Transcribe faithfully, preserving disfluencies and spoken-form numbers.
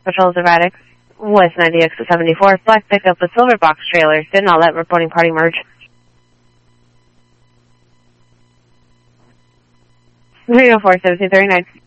Patrols erratic. West ninety exit seventy-four. Black pickup with silver box trailer. Didn't all that reporting party merge. three oh four seven two three nine.